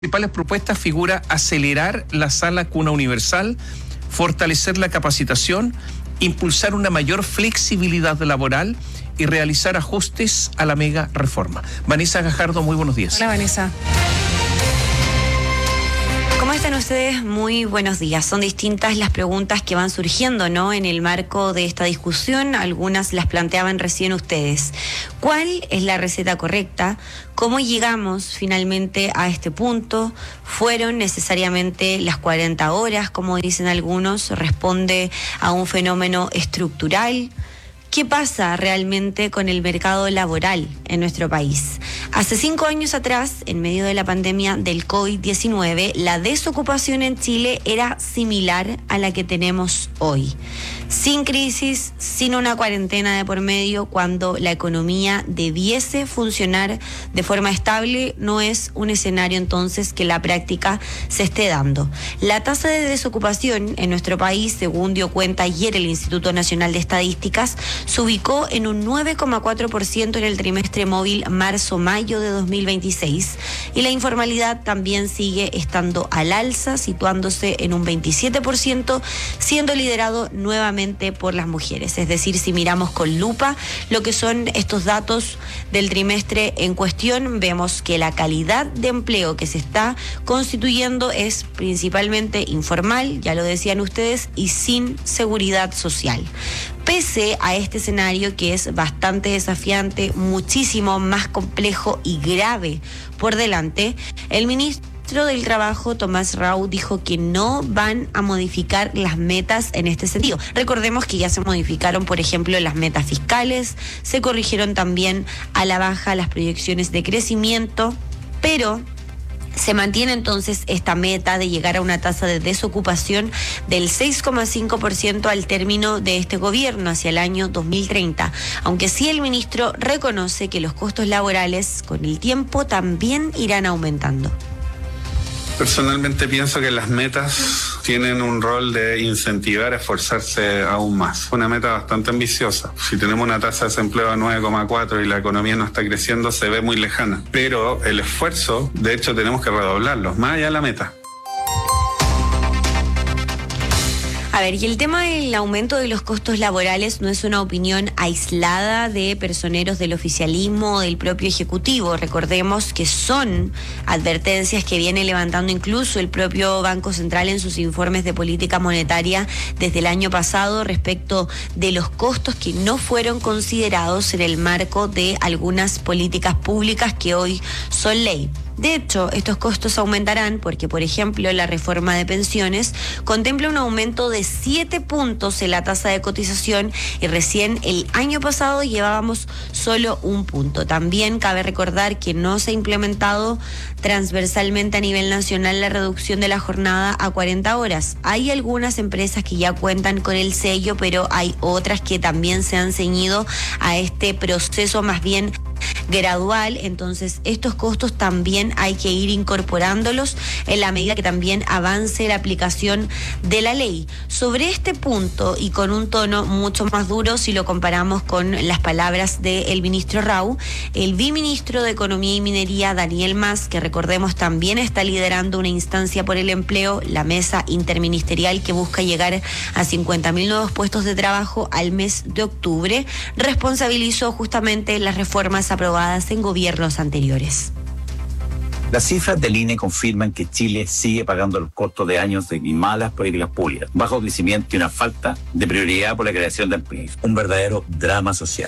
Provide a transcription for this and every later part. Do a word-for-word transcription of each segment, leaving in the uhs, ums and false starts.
principales propuestas figura acelerar la sala cuna universal, fortalecer la capacitación, impulsar una mayor flexibilidad laboral y realizar ajustes a la mega reforma. Vanessa Gajardo, muy buenos días. Hola, Vanessa. ¿Cómo están ustedes? Muy buenos días. Son distintas las preguntas que van surgiendo, ¿no?, en el marco de esta discusión. Algunas las planteaban recién ustedes. ¿Cuál es la receta correcta? ¿Cómo llegamos finalmente a este punto? ¿Fueron necesariamente las cuarenta horas, como dicen algunos? ¿Responde a un fenómeno estructural? ¿Qué pasa realmente con el mercado laboral en nuestro país? Hace cinco años atrás, en medio de la pandemia del COVID diecinueve, la desocupación en Chile era similar a la que tenemos hoy. Sin crisis, sin una cuarentena de por medio, cuando la economía debiese funcionar de forma estable, no es un escenario entonces que la práctica se esté dando. La tasa de desocupación en nuestro país, según dio cuenta ayer el Instituto Nacional de Estadísticas, se ubicó en un nueve coma cuatro por ciento en el trimestre móvil marzo-mayo de dos mil veintiséis, y la informalidad también sigue estando al alza, situándose en un veintisiete por ciento, siendo liderado nuevamente por las mujeres. Es decir, si miramos con lupa lo que son estos datos del trimestre en cuestión, vemos que la calidad de empleo que se está constituyendo es principalmente informal, ya lo decían ustedes, y sin seguridad social. Pese a este escenario, que es bastante desafiante, muchísimo más complejo y grave por delante, el ministro del Trabajo, Tomás Rau, dijo que no van a modificar las metas en este sentido. Recordemos que ya se modificaron, por ejemplo, las metas fiscales, se corrigieron también a la baja las proyecciones de crecimiento, pero se mantiene entonces esta meta de llegar a una tasa de desocupación del seis coma cinco por ciento al término de este gobierno, hacia el año dos mil treinta, aunque sí el ministro reconoce que los costos laborales con el tiempo también irán aumentando. Personalmente pienso que las metas tienen un rol de incentivar a esforzarse aún más. Una meta bastante ambiciosa. Si tenemos una tasa de desempleo de nueve coma cuatro y la economía no está creciendo, se ve muy lejana. Pero el esfuerzo, de hecho, tenemos que redoblarlo, más allá de la meta. A ver, y el tema del aumento de los costos laborales no es una opinión aislada de personeros del oficialismo o del propio Ejecutivo. Recordemos que son advertencias que viene levantando incluso el propio Banco Central en sus informes de política monetaria desde el año pasado respecto de los costos que no fueron considerados en el marco de algunas políticas públicas que hoy son ley. De hecho, estos costos aumentarán porque, por ejemplo, la reforma de pensiones contempla un aumento de siete puntos en la tasa de cotización y recién el año pasado llevábamos solo un punto. También cabe recordar que no se ha implementado transversalmente a nivel nacional la reducción de la jornada a cuarenta horas. Hay algunas empresas que ya cuentan con el sello, pero hay otras que también se han ceñido a este proceso más bien gradual. Entonces estos costos también hay que ir incorporándolos en la medida que también avance la aplicación de la ley. Sobre este punto, y con un tono mucho más duro si lo comparamos con las palabras del ministro Rau, el viceministro de Economía y Minería, Daniel Mas, que recordemos también está liderando una instancia por el empleo, la mesa interministerial que busca llegar a cincuenta mil nuevos puestos de trabajo al mes de octubre, responsabilizó justamente las reformas aprobadas en gobiernos anteriores. Las cifras del I N E confirman que Chile sigue pagando los costos de años de malas políticas públicas, bajo crecimiento y una falta de prioridad por la creación de empleo. Un verdadero drama social.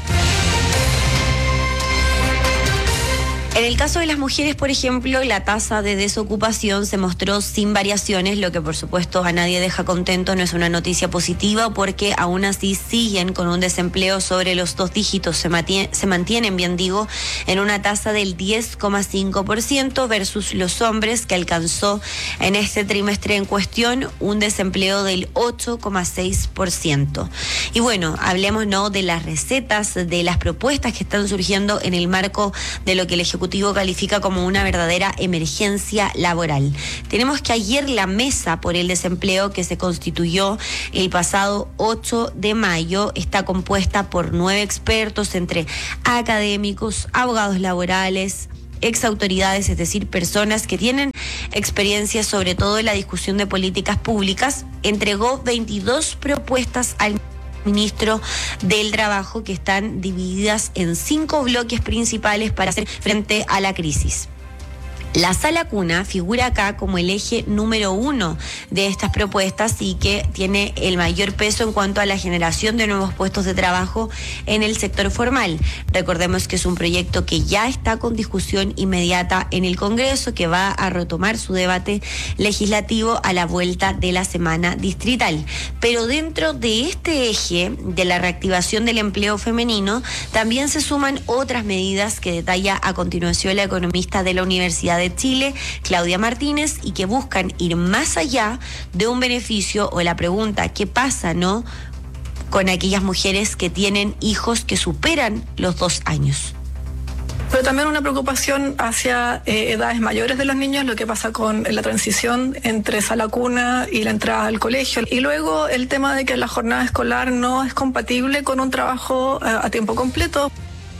En el caso de las mujeres, por ejemplo, la tasa de desocupación se mostró sin variaciones, lo que por supuesto a nadie deja contento, no es una noticia positiva porque aún así siguen con un desempleo sobre los dos dígitos, se mantienen, se mantienen, bien digo, en una tasa del diez coma cinco por ciento versus los hombres, que alcanzó en este trimestre en cuestión un desempleo del ocho coma seis por ciento. Y bueno, hablemos no de las recetas, de las propuestas que están surgiendo en el marco de lo que el Ejecutivo califica como una verdadera emergencia laboral. Tenemos que ayer la mesa por el desempleo, que se constituyó el pasado ocho de mayo, está compuesta por nueve expertos entre académicos, abogados laborales, exautoridades, es decir, personas que tienen experiencia sobre todo en la discusión de políticas públicas, entregó veintidós propuestas al ministro del Trabajo que están divididas en cinco bloques principales para hacer frente a la crisis. La sala cuna figura acá como el eje número uno de estas propuestas y que tiene el mayor peso en cuanto a la generación de nuevos puestos de trabajo en el sector formal. Recordemos que es un proyecto que ya está con discusión inmediata en el Congreso, que va a retomar su debate legislativo a la vuelta de la semana distrital. Pero dentro de este eje de la reactivación del empleo femenino, también se suman otras medidas que detalla a continuación la economista de la Universidad de de Chile, Claudia Martínez, y que buscan ir más allá de un beneficio o la pregunta ¿qué pasa, no?, con aquellas mujeres que tienen hijos que superan los dos años. Pero también una preocupación hacia eh, edades mayores de los niños, lo que pasa con la transición entre sala cuna y la entrada al colegio. Y luego el tema de que la jornada escolar no es compatible con un trabajo eh, a tiempo completo.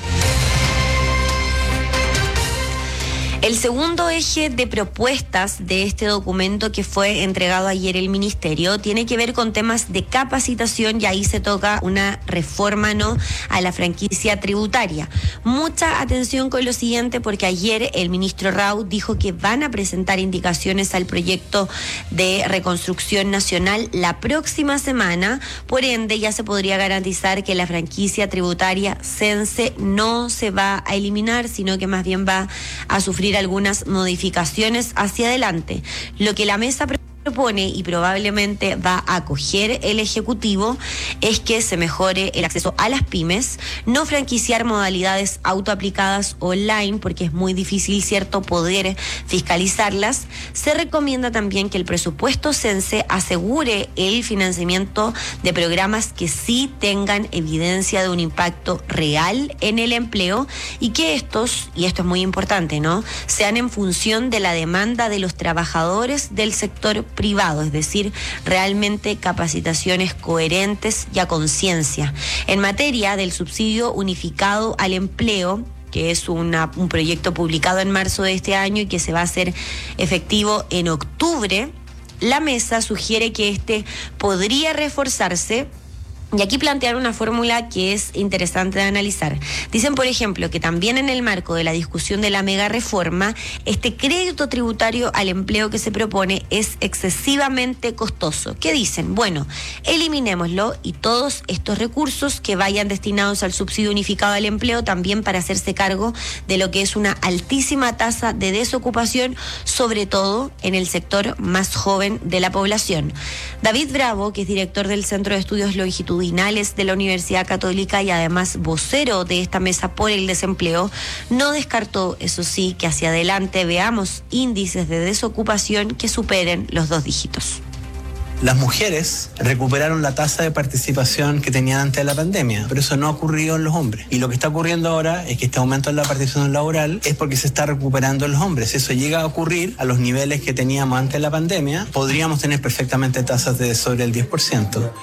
El segundo eje de propuestas de este documento que fue entregado ayer el Ministerio tiene que ver con temas de capacitación, y ahí se toca una reforma, ¿no?, a la franquicia tributaria. Mucha atención con lo siguiente, porque ayer el ministro Rau dijo que van a presentar indicaciones al proyecto de reconstrucción nacional la próxima semana. Por ende, ya se podría garantizar que la franquicia tributaria Sense no se va a eliminar, sino que más bien va a sufrir algunas modificaciones hacia adelante. Lo que la mesa propone y probablemente va a acoger el Ejecutivo es que se mejore el acceso a las pymes, no franquiciar modalidades autoaplicadas online porque es muy difícil, cierto, poder fiscalizarlas. Se recomienda también que el presupuesto Sense asegure el financiamiento de programas que sí tengan evidencia de un impacto real en el empleo y que estos, y esto es muy importante, ¿no?, sean en función de la demanda de los trabajadores del sector privado, es decir, realmente capacitaciones coherentes y a conciencia. En materia del subsidio unificado al empleo, que es una, un proyecto publicado en marzo de este año y que se va a hacer efectivo en octubre, la mesa sugiere que este podría reforzarse. Y aquí plantear una fórmula que es interesante de analizar. Dicen, por ejemplo, que también en el marco de la discusión de la mega reforma, este crédito tributario al empleo que se propone es excesivamente costoso. ¿Qué dicen? Bueno, eliminémoslo y todos estos recursos que vayan destinados al subsidio unificado al empleo también para hacerse cargo de lo que es una altísima tasa de desocupación, sobre todo en el sector más joven de la población. David Bravo, que es director del Centro de Estudios Longitudinales de la Universidad Católica y además vocero de esta mesa por el desempleo, no descartó, eso sí, que hacia adelante veamos índices de desocupación que superen los dos dígitos. Las mujeres recuperaron la tasa de participación que tenían antes de la pandemia, pero eso no ha ocurrido en los hombres. Y lo que está ocurriendo ahora es que este aumento en la participación laboral es porque se está recuperando en los hombres. Si eso llega a ocurrir a los niveles que teníamos antes de la pandemia, podríamos tener perfectamente tasas de sobre el diez por ciento.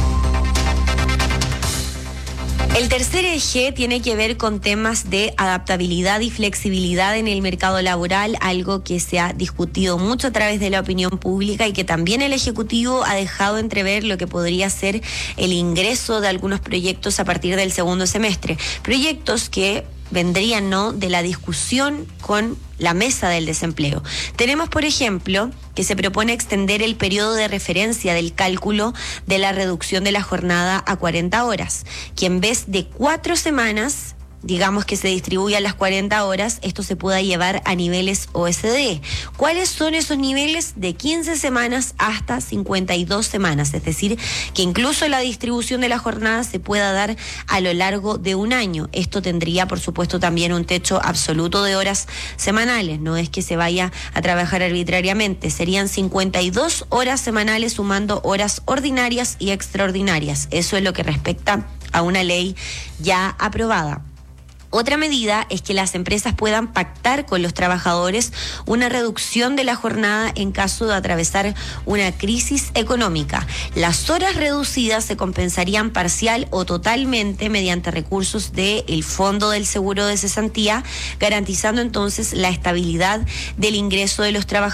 El tercer eje tiene que ver con temas de adaptabilidad y flexibilidad en el mercado laboral, algo que se ha discutido mucho a través de la opinión pública y que también el Ejecutivo ha dejado entrever lo que podría ser el ingreso de algunos proyectos a partir del segundo semestre. Proyectos que vendrían, ¿no?, de la discusión con la mesa del desempleo. Tenemos, por ejemplo, que se propone extender el periodo de referencia del cálculo de la reducción de la jornada a cuarenta horas, que en vez de cuatro semanas, digamos que se distribuyan las cuarenta horas, esto se pueda llevar a niveles O E C D. ¿Cuáles son esos niveles? De quince semanas hasta cincuenta y dos semanas, es decir, que incluso la distribución de la jornada se pueda dar a lo largo de un año. Esto tendría, por supuesto, también un techo absoluto de horas semanales, no es que se vaya a trabajar arbitrariamente, serían cincuenta y dos horas semanales sumando horas ordinarias y extraordinarias. Eso es lo que respecta a una ley ya aprobada. Otra medida es que las empresas puedan pactar con los trabajadores una reducción de la jornada en caso de atravesar una crisis económica. Las horas reducidas se compensarían parcial o totalmente mediante recursos del Fondo del Seguro de Cesantía, garantizando entonces la estabilidad del ingreso de los trabajadores.